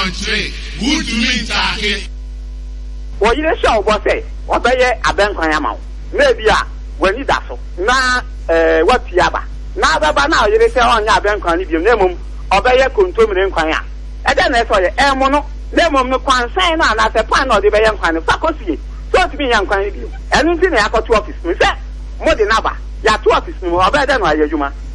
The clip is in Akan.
Country, who to me take. Well, you show what say, what I ben Kayama. Maybe when you dazzle. Now, what Yaba. Now, now, you say on your ben Kanibium, Nemum, or Bayer Kuntum Kaya. And then I saw your Emono, Nemum no Kwansan, and as a pan or the Bayan Kwan, Facosi. So to me, young Kanibium. And in the office, me say, more than ever. Ya 2 office, no better than I, Yuma.